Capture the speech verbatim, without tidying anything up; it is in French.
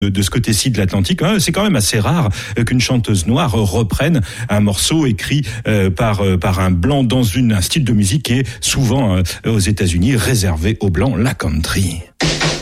de ce côté-ci de l'Atlantique. C'est quand même assez rare qu'une chanteuse noire reprenne un morceau écrit par par un blanc dans une un style de musique qui est souvent aux États-Unis réservé aux blancs, la country.